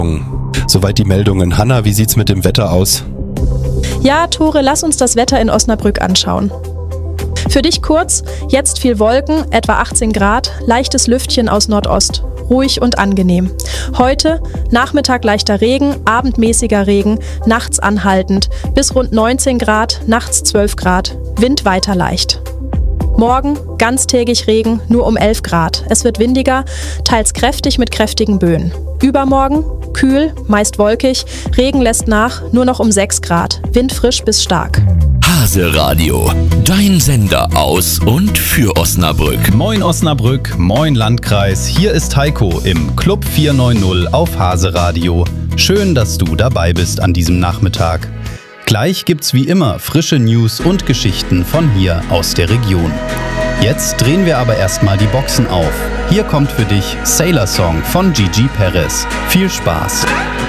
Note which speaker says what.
Speaker 1: Soweit die Meldungen. Hanna, wie sieht's mit dem Wetter aus?
Speaker 2: Ja, Tore, lass uns das Wetter in Osnabrück anschauen. Für dich kurz, jetzt viel Wolken, etwa 18 Grad, leichtes Lüftchen aus Nordost. Ruhig und angenehm. Heute Nachmittag leichter Regen, abendmäßiger Regen, nachts anhaltend, bis rund 19 Grad, nachts 12 Grad, Wind weiter leicht. Morgen ganztägig Regen, nur um 11 Grad. Es wird windiger, teils kräftig mit kräftigen Böen. Übermorgen kühl, meist wolkig, Regen lässt nach, nur noch um 6 Grad, Wind frisch bis stark.
Speaker 3: Hase Radio, dein Sender aus und für Osnabrück.
Speaker 4: Moin Osnabrück, moin Landkreis, hier ist Heiko im Club 490 auf Hase Radio. Schön, dass du dabei bist an diesem Nachmittag. Gleich gibt's wie immer frische News und Geschichten von hier aus der Region. Jetzt drehen wir aber erstmal die Boxen auf. Hier kommt für dich Sailor Song von Gigi Perez. Viel Spaß!